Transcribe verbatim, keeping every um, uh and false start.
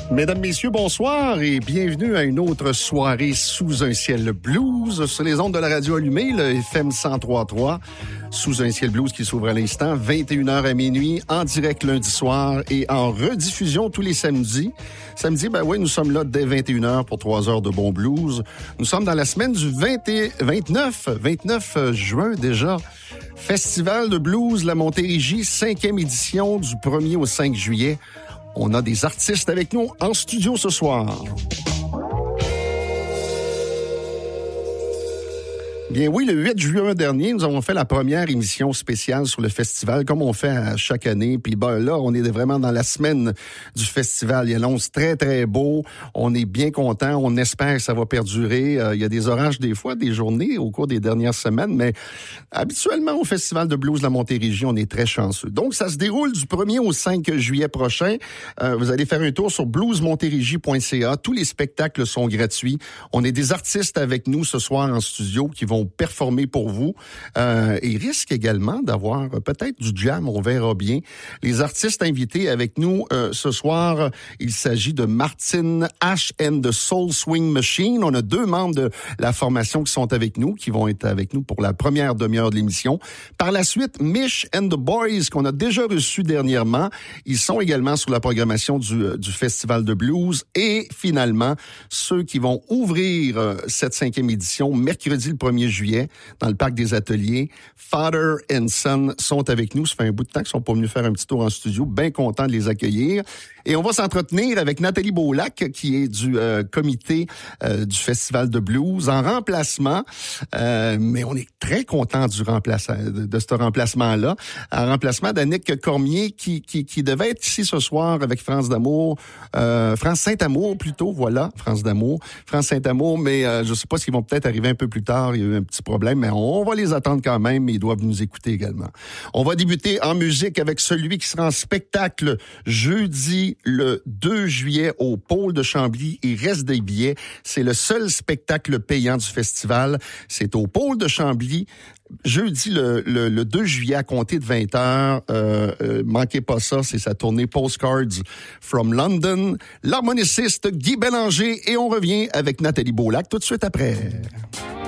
Mesdames, messieurs, bonsoir et bienvenue à une autre soirée sous un ciel blues sur les ondes de la radio allumée, le F M cent trois virgule trois, sous un ciel blues qui s'ouvre à l'instant, vingt et une heures à minuit, en direct lundi soir et en rediffusion tous les samedis. Samedi, ben oui, nous sommes là dès vingt et une heures pour trois heures de bon blues. Nous sommes dans la semaine du vingt et vingt-neuf, vingt-neuf juin déjà. Festival de blues La Montérégie, cinquième édition du premier au cinq juillet. On a des artistes avec nous en studio ce soir. Bien oui, le huit juin dernier, nous avons fait la première émission spéciale sur le festival, comme on fait à chaque année. Puis ben là, on est vraiment dans la semaine du festival. Il annonce très, très beau. On est bien content. On espère que ça va perdurer. Euh, il y a des orages des fois, des journées au cours des dernières semaines, mais habituellement, au Festival de blues La Montérégie, on est très chanceux. Donc, ça se déroule du premier au cinq juillet prochain. Euh, vous allez faire un tour sur blues montérégie point c a. Tous les spectacles sont gratuits. On a des artistes avec nous ce soir en studio qui vont performer pour vous. Euh, et risque également d'avoir peut-être du jam, on verra bien. Les artistes invités avec nous euh, ce soir, il s'agit de Martin Ash and the Soul Swing Machine. On a deux membres de la formation qui sont avec nous, qui vont être avec nous pour la première demi-heure de l'émission. Par la suite, Mish and the Boys, qu'on a déjà reçu dernièrement. Ils sont également sur la programmation du, du Festival de blues. Et finalement, ceux qui vont ouvrir euh, cette cinquième édition, mercredi le premier juillet, dans le parc des Ateliers. Father and Son sont avec nous. Ça fait un bout de temps qu'ils sont pas venus faire un petit tour en studio. Bien content de les accueillir. Et on va s'entretenir avec Nathalie Beaulac, qui est du euh, comité euh, du Festival de blues, en remplacement. Euh, mais on est très content du remplaçant, de, de ce remplacement-là. En remplacement d'Annick Cormier, qui, qui, qui devait être ici ce soir avec France d'Amour. Euh, France Saint-Amour, plutôt, voilà. France d'Amour. France Saint-Amour, mais euh, je sais pas s'ils vont peut-être arriver un peu plus tard. Il y a eu un petit problème, mais on va les attendre quand même, mais ils doivent nous écouter également. On va débuter en musique avec celui qui sera en spectacle jeudi le deux juillet au Pôle de Chambly. Il reste des billets. C'est le seul spectacle payant du festival. C'est au Pôle de Chambly. Jeudi, le, le, le deux juillet, à compter de vingt heures. Euh, euh, manquez pas ça, c'est sa tournée Postcards from London. L'harmoniciste Guy Bélanger. Et on revient avec Nathalie Beaulac tout de suite après.